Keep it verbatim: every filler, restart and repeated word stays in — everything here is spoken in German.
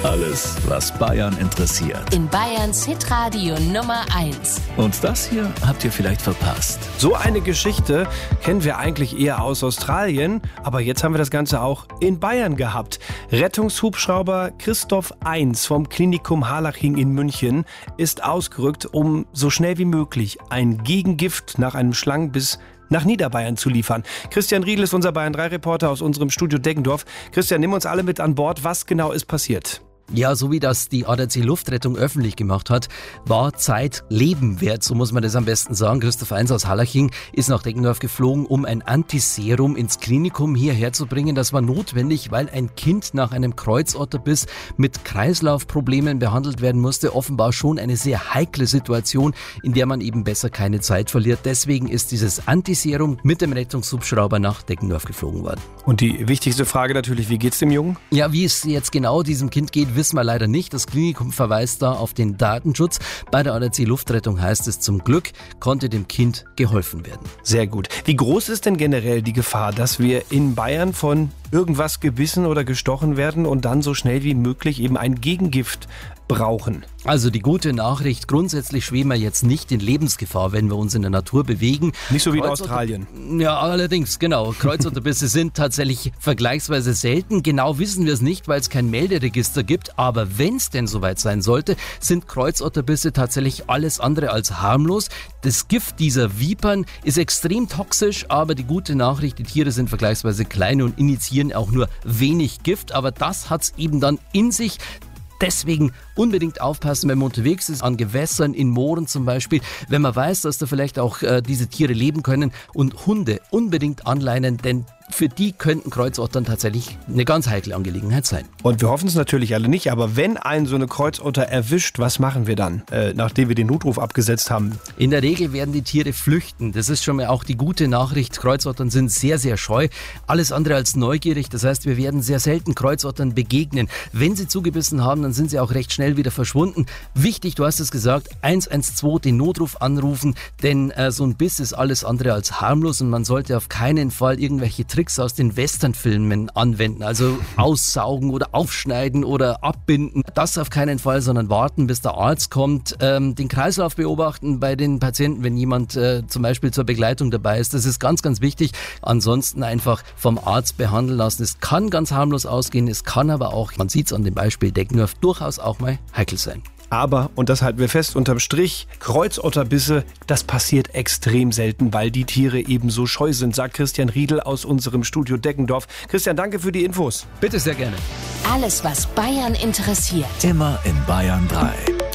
Alles, was Bayern interessiert. In Bayerns Hitradio Nummer eins. Und das hier habt ihr vielleicht verpasst. So eine Geschichte kennen wir eigentlich eher aus Australien, aber jetzt haben wir das Ganze auch in Bayern gehabt. Rettungshubschrauber Christoph eins vom Klinikum Harlaching in München ist ausgerückt, um so schnell wie möglich ein Gegengift nach einem Schlangenbiss nach Niederbayern zu liefern. Christian Riedl ist unser Bayern drei Reporter aus unserem Studio Deggendorf. Christian, nimm uns alle mit an Bord. Was genau ist passiert? Ja, so wie das die A D A C Luftrettung öffentlich gemacht hat, war Zeit Leben wert, so muss man das am besten sagen. Christoph eins aus Harlaching ist nach Deggendorf geflogen, um ein Antiserum ins Klinikum hierher zu bringen. Das war notwendig, weil ein Kind nach einem Kreuzotterbiss mit Kreislaufproblemen behandelt werden musste. Offenbar schon eine sehr heikle Situation, in der man eben besser keine Zeit verliert. Deswegen ist dieses Antiserum mit dem Rettungshubschrauber nach Deggendorf geflogen worden. Und die wichtigste Frage natürlich, wie geht's dem Jungen? Ja, wie es jetzt genau diesem Kind geht, wissen wir leider nicht. Das Klinikum verweist da auf den Datenschutz. Bei der A D A C Luftrettung heißt es, zum Glück konnte dem Kind geholfen werden. Sehr gut. Wie groß ist denn generell die Gefahr, dass wir in Bayern von irgendwas gebissen oder gestochen werden und dann so schnell wie möglich eben ein Gegengift brauchen? Also die gute Nachricht, grundsätzlich schweben wir jetzt nicht in Lebensgefahr, wenn wir uns in der Natur bewegen. Nicht so wie in Kreuzotter- Australien. Ja, allerdings, genau. Kreuzotterbisse sind tatsächlich vergleichsweise selten. Genau wissen wir es nicht, weil es kein Melderegister gibt. Aber wenn es denn soweit sein sollte, sind Kreuzotterbisse tatsächlich alles andere als harmlos. Das Gift dieser Vipern ist extrem toxisch, aber die gute Nachricht, die Tiere sind vergleichsweise klein und initiieren auch nur wenig Gift. Aber das hat es eben dann in sich. Deswegen unbedingt aufpassen, wenn man unterwegs ist, an Gewässern, in Mooren zum Beispiel. Wenn man weiß, dass da vielleicht auch äh, diese Tiere leben können, und Hunde unbedingt anleinen, denn für die könnten Kreuzottern tatsächlich eine ganz heikle Angelegenheit sein. Und wir hoffen es natürlich alle nicht, aber wenn einen so eine Kreuzotter erwischt, was machen wir dann, äh, nachdem wir den Notruf abgesetzt haben? In der Regel werden die Tiere flüchten. Das ist schon mal auch die gute Nachricht. Kreuzottern sind sehr, sehr scheu. Alles andere als neugierig. Das heißt, wir werden sehr selten Kreuzottern begegnen. Wenn sie zugebissen haben, dann sind sie auch recht schnell wieder verschwunden. Wichtig, du hast es gesagt, eins eins zwei, den Notruf anrufen, denn äh, so ein Biss ist alles andere als harmlos und man sollte auf keinen Fall irgendwelche Tricks aus den Westernfilmen anwenden, also aussaugen oder aufschneiden oder abbinden. Das auf keinen Fall, sondern warten, bis der Arzt kommt. Ähm, den Kreislauf beobachten bei den Patienten, wenn jemand äh, zum Beispiel zur Begleitung dabei ist. Das ist ganz, ganz wichtig. Ansonsten einfach vom Arzt behandeln lassen. Es kann ganz harmlos ausgehen, es kann aber auch, man sieht es an dem Beispiel Deggendorf, durchaus auch mal heikel sein. Aber, und das halten wir fest, unterm Strich, Kreuzotterbisse, das passiert extrem selten, weil die Tiere eben so scheu sind, sagt Christian Riedl aus unserem Studio Deggendorf. Christian, danke für die Infos. Bitte sehr gerne. Alles, was Bayern interessiert. Immer in Bayern drei.